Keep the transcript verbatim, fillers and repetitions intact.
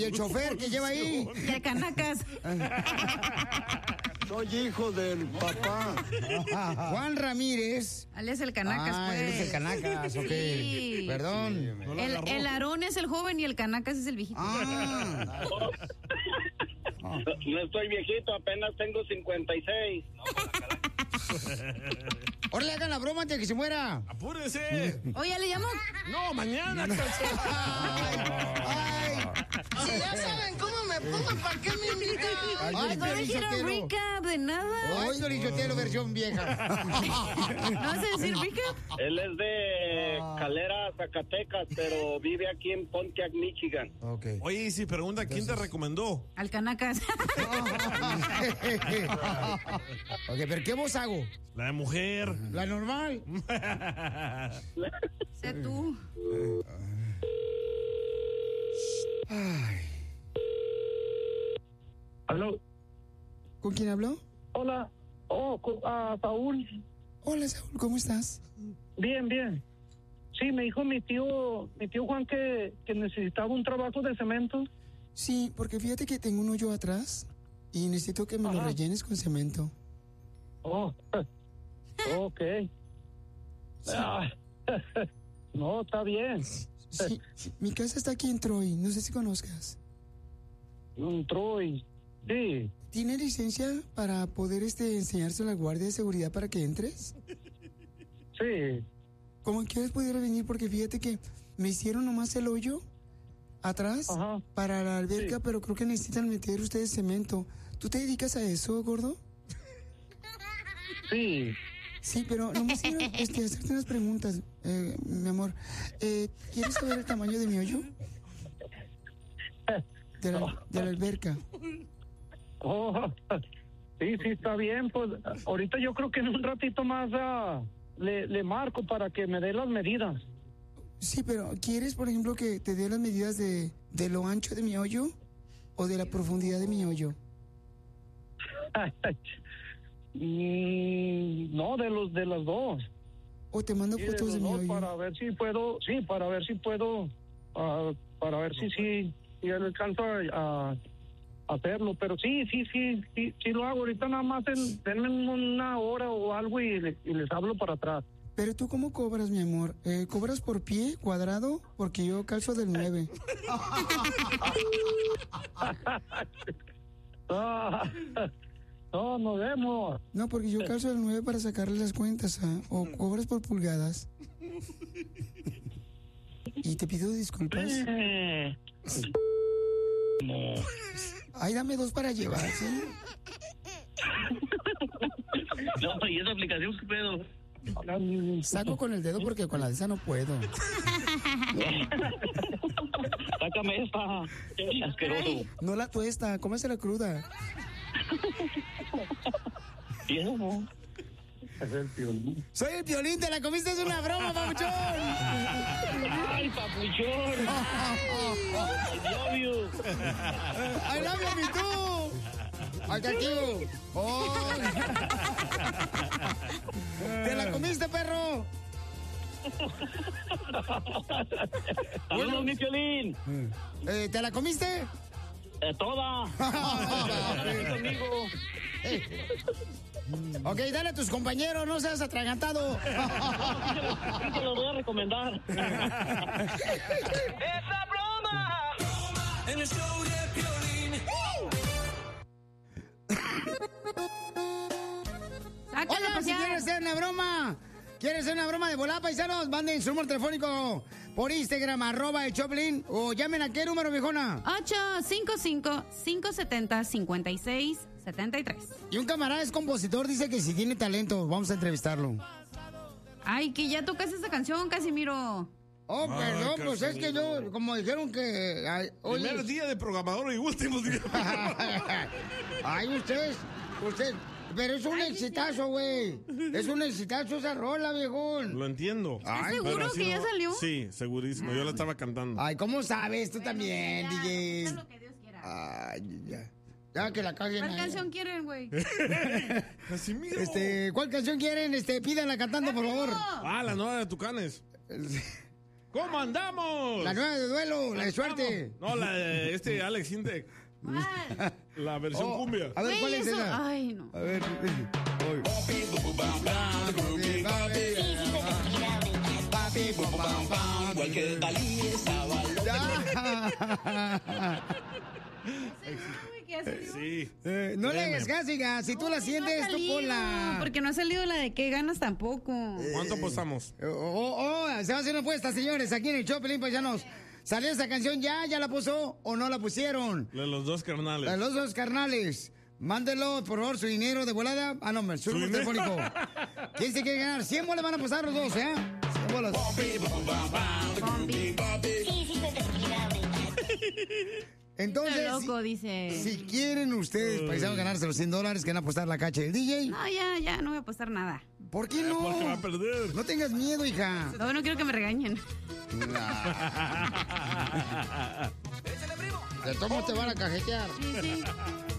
el chofer que lleva ahí. Y el canacas. Soy hijo del papá. Juan Ramírez. Alias el canacas, ah, pues. él es el canacas, ok. Sí. Perdón. Sí, el, el Aarón es el joven y el canacas es el viejito. Ah. No, no estoy viejito, apenas tengo cincuenta y seis. No, ahora le hagan la broma antes de que se muera. ¡Apúrese! Oye, ¿le llamo? No, mañana. ay, ay. Si ya saben cómo me pongo, ¿para qué me invitan? Ay, Ay, no dijeron recap de nada. Ay, Dorichotelo, versión vieja. ¿No vas a decir recap? Él es de Calera, Zacatecas, pero vive aquí en Pontiac, Michigan. Okay. Oye, y si pregunta, ¿quién te recomendó? Al canacas. Ok, pero ¿qué voz hago? La de mujer. La normal. Sé tú. Ay. ¿Aló? ¿Con quién habló? Hola. Oh, uh, Saúl. Hola, Saúl, ¿cómo estás? Bien, bien. Sí, me dijo mi tío, mi tío Juan que, que necesitaba un trabajo de cemento. Sí, porque fíjate que tengo un hoyo atrás y necesito que me Ajá. lo rellenes con cemento. Oh, ok. Sí. Ah, no, está bien. Sí, mi casa está aquí en Troy, no sé si conozcas. Un Troy. Sí. ¿Tiene licencia para poder este enseñarse a la guardia de seguridad para que entres? Sí. ¿Cómo quieres pudiera venir? Porque fíjate que me hicieron nomás el hoyo atrás Ajá. para la alberca, Sí. pero creo que necesitan meter ustedes cemento. ¿Tú te dedicas a eso, gordo? Sí. Sí, pero nomás quiero este, hacerte unas preguntas, eh, mi amor. Eh, ¿Quieres saber el tamaño de mi hoyo? De la, de la alberca. Oh, sí, sí, está bien. Pues ahorita yo creo que en un ratito más ah, le, le marco para que me dé las medidas. Sí, pero ¿quieres, por ejemplo, que te dé las medidas de, de lo ancho de mi hoyo o de la profundidad de mi hoyo? Mm, no, de los de las dos. O te mando Sí, de fotos los de mi dos, hoyo. para ver si puedo, sí, para ver si puedo, ah, para ver si sí, si él alcanza a, a hacerlo. Pero sí, sí, sí, sí, sí lo hago. Ahorita nada más en, denme una hora o algo y, le- y les hablo para atrás. Pero tú, ¿cómo cobras, mi amor? Eh, ¿Cobras por pie, cuadrado? Porque yo calzo del nueve. Ah, no, nos vemos. No, porque yo calzo del nueve para sacarle las cuentas, ¿ah? O cobras por pulgadas. Y te pido disculpas. Ay, dame dos para llevar, ¿sí? No, ¿y esa aplicación qué pedo? Saco con el dedo porque con la de esa no puedo. Sácame esta. Asqueroso. No la tuesta, cómesela cruda. ¿no? Es el Piolín. Soy el Piolín, te la comiste, es una broma, papuchón. ¡Ay, papuchón! I love you. I love you, me too. Altativo. Oh. ¿Te la comiste, perro? ¡Saludos, mi Piolín! Eh, ¿Te la comiste? Eh, ¡Toda! Ven conmigo. Ok, dale a tus compañeros, no seas atragantado. Sí, te lo voy a recomendar. ¡Esa broma! En el show de Piolín. Sácalo a Oigan, si pasear. quieres hacer una broma, quieres hacer una broma de volada, paisanos, manden su número telefónico por Instagram, arroba el Choplin, o llamen a qué número, viejona. ocho cinco cinco, cinco siete cero, cinco seis siete tres. Y un camarada es compositor, dice que si tiene talento, vamos a entrevistarlo. Ay, que ya tocas esa canción, Casimiro. Oh, Ah, perdón, pues es Casimiro. que yo, como dijeron que... Ay, oye, Primer día de programador y último día. ay, ustedes, usted, pero es un exitazo, güey. Es un exitazo esa rola, viejón. Lo entiendo. ¿Estás seguro pero así que ya salió? Sí, segurísimo. Yo la estaba cantando. Ay, ¿cómo sabes? Tú también, Ya, D haz J. lo que Dios quiera. Ay, ya. Ya que la caguen ¿Cuál ahí. canción quieren, güey? Casimiro. Este, ¿cuál canción quieren? Este, pídanla cantando, por favor. Ah, la nueva de Tucanes. ¿Cómo andamos? La nueva de duelo, la de suerte. No, la de este Alex Intec. La versión Oh, cumbia. A ver, Güey, ¿cuál es eso- esa? Ay, no. A ver. Cualquier Dalí estaba Uy, ¿qué hace? Sí. Eh, no le hagas caso, hija. Si tú la sientes, No ha tú salido, ponla. Porque no ha salido la de qué ganas tampoco. ¿Cuánto apostamos? Oh, oh, oh, se va a hacer una apuesta, señores, aquí en el show, Pelín Paisanos. ¿Salió esa canción ya? ¿Ya la puso o no la pusieron? De los dos carnales. La de los dos carnales. Mándelo, por favor, su dinero de volada. Ah, no, me su número dinero. telefónico. ¿Quién se quiere ganar? cien bolas van a apostar los dos, ¿eh? cien bolas. Entonces, Está loco, dice. si quieren ustedes, paisanos, ganarse los cien dólares que van a apostar la cacha del D J, No, ya, ya, no voy a apostar nada. ¿por qué no? Porque va a perder. No tengas miedo, hija. No, no quiero que me regañen. De todos modos te van a cajetear. Sí, sí.